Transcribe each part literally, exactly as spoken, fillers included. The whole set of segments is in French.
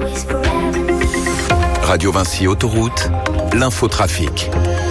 Radio Vinci Autoroute, l'infotrafic.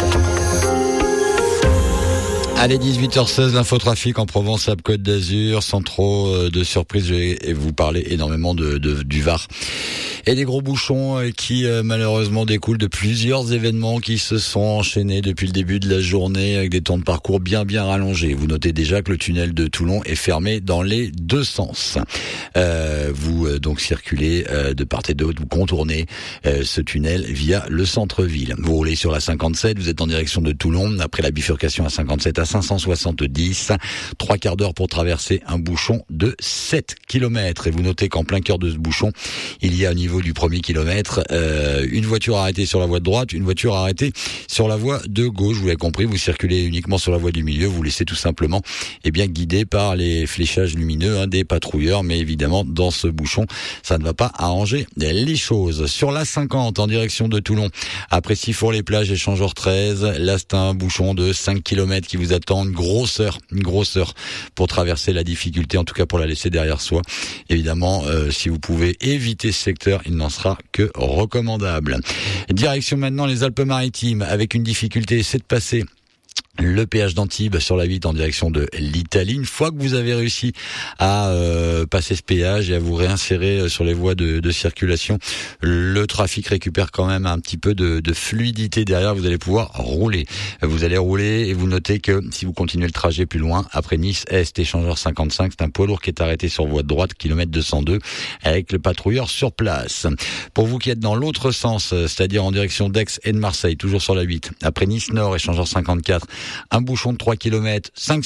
Allez, dix-huit heures seize, l'infotrafic en Provence-Alpes Côte d'Azur. Sans trop de surprises, je vais vous parler énormément de, de, du Var. Et des gros bouchons qui malheureusement découlent de plusieurs événements qui se sont enchaînés depuis le début de la journée avec des temps de parcours bien bien rallongés. Vous notez déjà que le tunnel de Toulon est fermé dans les deux sens. Euh, vous euh, donc circulez euh, de part et d'autre, vous contournez euh, ce tunnel via le centre-ville. Vous roulez sur la cinquante-sept, vous êtes en direction de Toulon. Après la bifurcation à cinquante-sept à cinq cent soixante-dix, trois quarts d'heure pour traverser un bouchon de sept kilomètres. Et vous notez qu'en plein cœur de ce bouchon, il y a au niveau du premier kilomètre, euh, une voiture arrêtée sur la voie de droite, une voiture arrêtée sur la voie de gauche. Vous l'avez compris, vous circulez uniquement sur la voie du milieu, vous laissez tout simplement eh bien guidé par les fléchages lumineux hein, des patrouilleurs, mais évidemment dans ce bouchon, ça ne va pas arranger les choses. Sur la cinquante en direction de Toulon, après Sifour-les-Plages, échangeur treize, là c'est un bouchon de cinq kilomètres qui vous attend, une grosse heure, une grosse heure pour traverser la difficulté, en tout cas pour la laisser derrière soi. Évidemment, euh, si vous pouvez éviter ce secteur, il n'en sera que recommandable. Direction maintenant les Alpes-Maritimes, avec une difficulté, c'est de passer le péage d'Antibes sur la huit en direction de l'Italie. Une fois que vous avez réussi à euh, passer ce péage et à vous réinsérer sur les voies de, de circulation, le trafic récupère quand même un petit peu de, de fluidité derrière. Vous allez pouvoir rouler. Vous allez rouler et vous notez que si vous continuez le trajet plus loin, après Nice-Est, échangeur cinquante-cinq, c'est un poids lourd qui est arrêté sur voie de droite, kilomètre deux cent deux, avec le patrouilleur sur place. Pour vous qui êtes dans l'autre sens, c'est-à-dire en direction d'Aix et de Marseille, toujours sur la huit, après Nice-Nord, échangeur cinquante-quatre, un bouchon de trois kilomètres, cinq